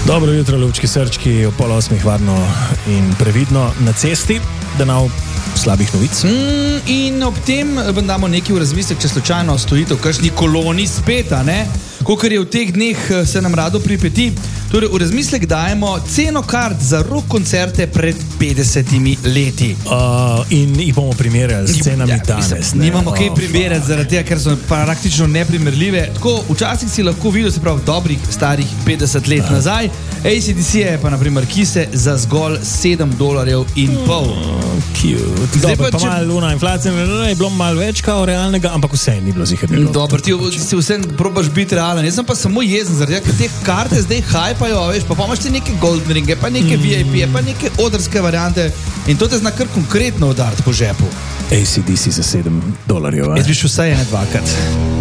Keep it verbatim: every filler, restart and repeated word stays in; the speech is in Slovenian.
Dobro jutro, ljubčki srčki, ob pol osmih varno in previdno na cesti, da nav slabih novic. Mm, in ob tem vam damo nekaj v razmislek, če slučajno stojite v kakšni koloni spet, a ne? Kakor je v teh dneh se nam rado pripeti. Torej, v razmislek dajemo ceno kart za rock koncerte pred petdesetimi leti. Uh, in jih bomo primerjali s cenami ja, danes. Nimamo kaj oh, primerjati, zaradi tega, ker so praktično neprimerljive. Tako, včasih si lahko videl, se pravi, dobrih, starih petdeset let uh. nazaj. A C D C je pa, naprimer, kise za zgolj sedem dolarjev in pol. Oh, cute. Zdaj pa, pa če... malo luna inflacija, je bilo malo več kao realnega, ampak vse ni bilo zihar. Dobro, ti si vse probaš biti realen. Jaz sem pa samo jezen, zaradi tega, ker te karte zdaj hajpajo, veš, pa pomaš ti neke golden ringe, pa neke mm. V I P, pa neke odrske variante in to te zna kar konkretno udariti po žepu. A C D C za sedem dolarjev. Jaz bi šel vsaj ene dvakrat.